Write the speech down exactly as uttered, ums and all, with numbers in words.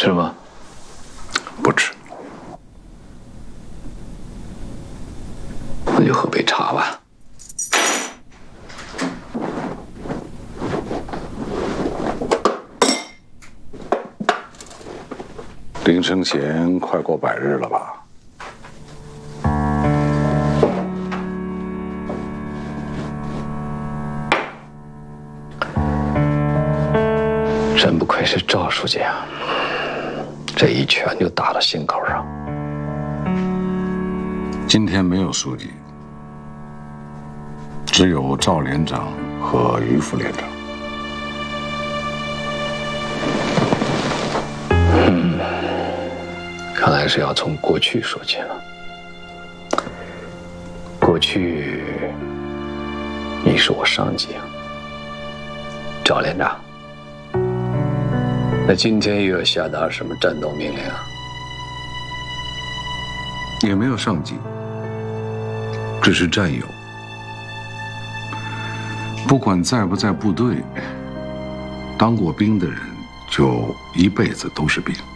吃吗？ 不吃。 那就喝杯茶吧。 林生贤快过百日了吧？ 真不愧是赵书记啊，这一拳就打到心口上。 今天没有书记，只有赵连长和于副连长。 嗯，看来是要从过去说起了。过去，你是我上级啊，赵连长。那今天又要下达什么战斗命令啊？ 也没有上级，只是战友。不管在不在部队，当过兵的人就一辈子都是兵。